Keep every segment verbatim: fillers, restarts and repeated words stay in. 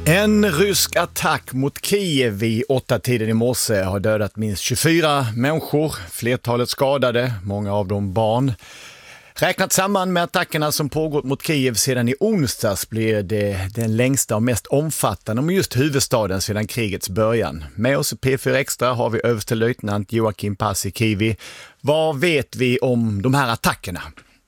En rysk attack mot Kiev vid åtta tiden i morse har dödat minst tjugofyra människor, flertalet skadade, många av dem barn. Räknat samman med attackerna som pågått mot Kiev sedan i onsdags blir det den längsta och mest omfattande om just huvudstaden sedan krigets början. Med oss i P fyra Extra har vi överstelöjtnant Joakim Paasikivi. Vad vet vi om de här attackerna?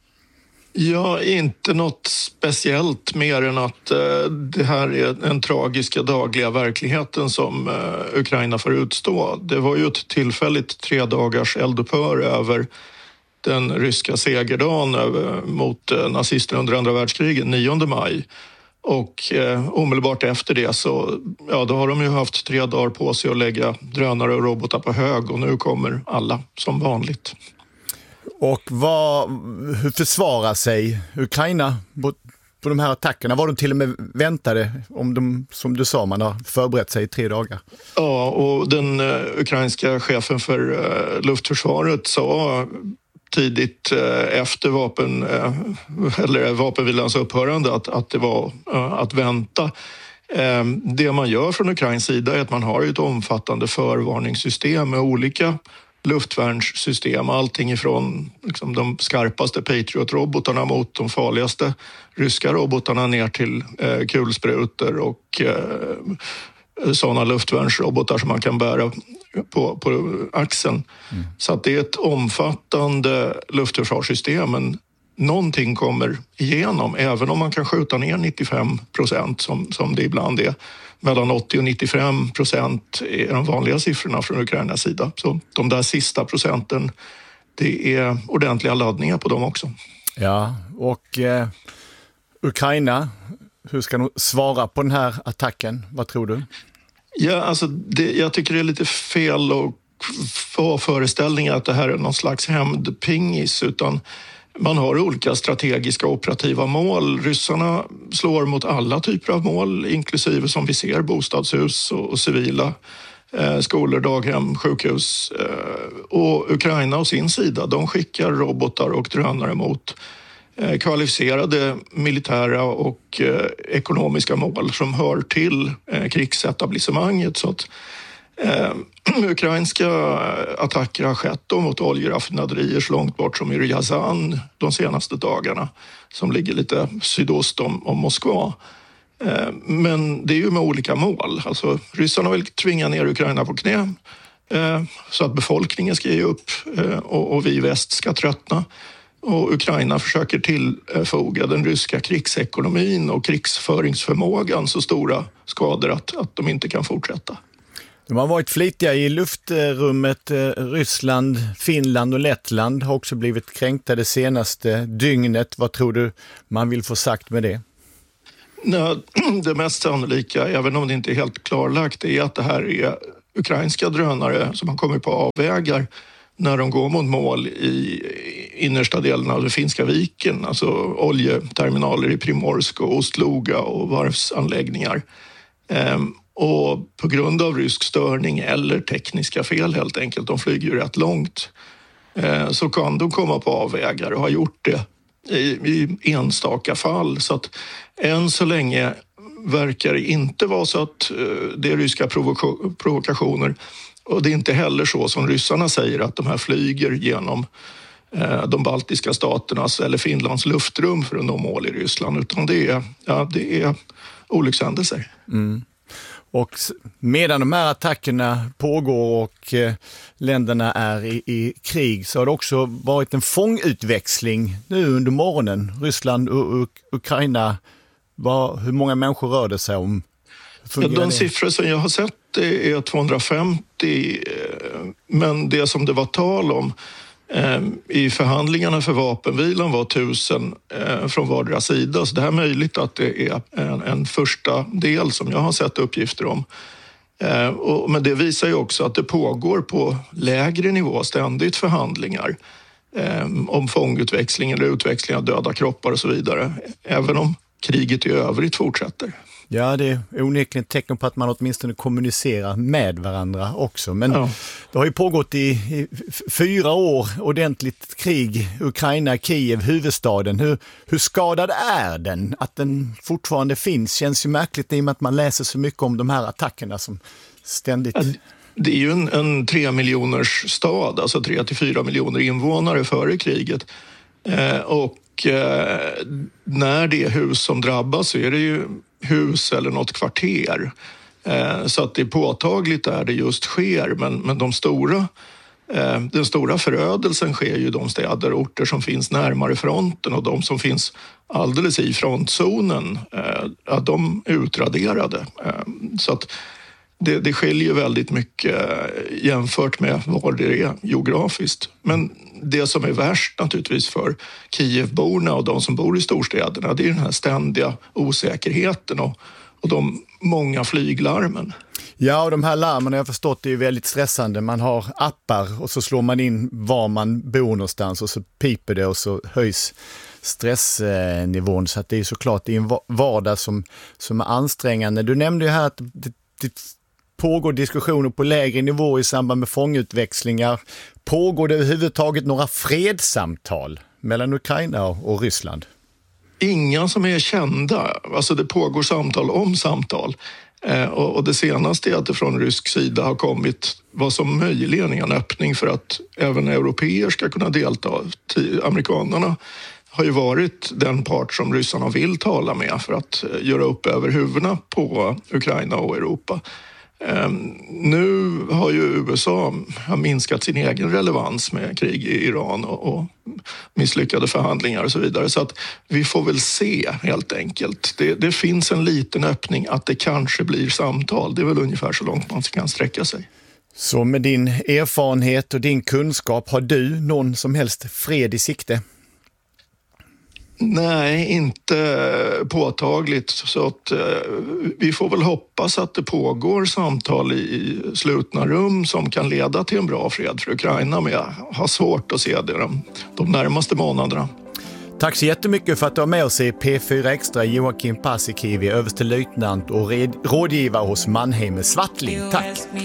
Ja, inte något speciellt mer än att eh, det här är den tragiska dagliga verkligheten som eh, Ukraina får utstå. Det var ju ett tillfälligt tre dagars eldupphör över den ryska segerdagen över, mot eh, nazisterna under andra världskriget, nionde maj. Och eh, omedelbart efter det så ja, då har de ju haft tre dagar på sig att lägga drönare och robotar på hög, och nu kommer alla som vanligt. Och vad, hur försvarar sig Ukraina på, på de här attackerna? Var de till och med väntade, om de, som du sa, man har förberett sig i tre dagar? Ja, och den uh, ukrainska chefen för uh, luftförsvaret sa tidigt uh, efter vapen, uh, eller vapenvilans upphörande att, att det var uh, att vänta. Uh, det man gör från Ukrains sida är att man har ett omfattande förvarningssystem med olika luftvärnssystem, allting ifrån liksom, de skarpaste Patriot-robotarna mot de farligaste ryska robotarna ner till eh, kulsprutor och eh, sådana luftvärnsrobotar som man kan bära på, på axeln. Mm. Så att det är ett omfattande luftförsvarssystem, men någonting kommer igenom, även om man kan skjuta ner nittiofem procent som, som det ibland är. Mellan åttio och nittiofem procent är de vanliga siffrorna från Ukrainas sida. Så de där sista procenten, det är ordentliga laddningar på dem också. Ja, och eh, Ukraina, hur ska de svara på den här attacken? Vad tror du? Ja, alltså det, jag tycker det är lite fel att få föreställningar att det här är någon slags hämndpingis, utan man har olika strategiska operativa mål. Ryssarna slår mot alla typer av mål, inklusive som vi ser bostadshus och, och civila eh, skolor, daghem, sjukhus. Eh, och Ukraina å sin sida, de skickar robotar och drönare mot eh, kvalificerade militära och eh, ekonomiska mål som hör till eh, krigsetablissemanget. Så att Eh, ukrainska attacker har skett då mot oljeraffinaderier så långt bort som i Ryazan de senaste dagarna, som ligger lite sydost om, om Moskva. Eh, men det är ju med olika mål. Alltså, ryssarna vill tvinga ner Ukraina på knä eh, så att befolkningen ska ge upp eh, och, och vi i väst ska tröttna. Och Ukraina försöker tillfoga den ryska krigsekonomin och krigsföringsförmågan så stora skador att, att de inte kan fortsätta. De har varit flitiga i luftrummet. Ryssland, Finland och Lettland har också blivit kränkta det senaste dygnet. Vad tror du man vill få sagt med det? Nej, det mest sannolika, även om det inte är helt klarlagt, är att det här är ukrainska drönare som har kommit på avvägar när de går mot mål i innersta delen av den finska viken. Alltså oljeterminaler i Primorsk och Ostluga och varvsanläggningar. Ehm, Och på grund av rysk störning eller tekniska fel helt enkelt, de flyger ju rätt långt, eh, så kan de komma på avvägar och har gjort det i, i enstaka fall. Så att än så länge verkar det inte vara så att eh, det är ryska provo- provokationer, och det är inte heller så som ryssarna säger att de här flyger genom eh, de baltiska staternas eller Finlands luftrum för att nå mål i Ryssland, utan det är, ja, det är olyckshändelser. Mm. Och medan de här attackerna pågår och eh, länderna är i, i krig, så har det också varit en fångutväxling nu under morgonen. Ryssland och, och Ukraina, vad, hur många människor rör det sig om? Ja, de siffror som jag har sett är tvåhundrafemtio, men det som det var tal om i förhandlingarna för vapenvilan var tusen från vardera sida. Så det här är möjligt att det är en, en första del som jag har sett uppgifter om. Men det visar ju också att det pågår på lägre nivå ständigt förhandlingar om fångutväxling eller utväxling av döda kroppar och så vidare. Även om kriget i övrigt fortsätter. Ja, det är onekligen ett tecken på att man åtminstone kommunicerar med varandra också. Men ja. Det har ju pågått i, i fyra år ordentligt krig, Ukraina, Kiev, huvudstaden. Hur, hur skadad är den? Att den fortfarande finns känns ju märkligt i och med att man läser så mycket om de här attackerna som ständigt... Ja, det är ju en, en tre miljoners stad, alltså tre till fyra miljoner invånare före kriget. Eh, och eh, när det är hus som drabbas så är det ju hus eller något kvarter. Eh, så att det är påtagligt där det just sker. Men, men de stora, eh, den stora förödelsen sker ju i de städer och orter som finns närmare fronten, och de som finns alldeles i frontzonen, eh, att de är utraderade. Eh, så att det, det skiljer väldigt mycket jämfört med var det är geografiskt. Men det som är värst naturligtvis för Kievborna och de som bor i storstäderna, det är den här ständiga osäkerheten och, och de många flyglarmen. Ja, och de här larmen har jag förstått är ju väldigt stressande. Man har appar och så slår man in var man bor någonstans och så piper det och så höjs stressnivån. Så att det är såklart det är en vardag som, som är ansträngande. Du nämnde ju här att det, det pågår diskussioner på lägre nivå i samband med fångutväxlingar. Pågår det överhuvudtaget några fredssamtal mellan Ukraina och Ryssland? Inga som är kända. Alltså det pågår samtal om samtal. Eh, och, och det senaste är att det från rysk sida har kommit vad som möjligen är en öppning för att även européer ska kunna delta. Amerikanerna har ju varit den part som ryssarna vill tala med för att göra upp över huvudena på Ukraina och Europa. Um, nu har ju U S A har minskat sin egen relevans med krig i Iran och, och misslyckade förhandlingar och så vidare. Så att vi får väl se helt enkelt. Det, det finns en liten öppning att det kanske blir samtal. Det är väl ungefär så långt man kan sträcka sig. Så med din erfarenhet och din kunskap, har du någon som helst fred i sikte? Nej, inte påtagligt. Så att, eh, vi får väl hoppas att det pågår samtal i slutna rum som kan leda till en bra fred för Ukraina, men jag har svårt att se det de, de närmaste månaderna. Tack så jättemycket för att du har med oss i P fyra Extra, Joakim Paasikivi, överstelöjtnant och red, rådgivare hos Mannheimer Swartling. Tack!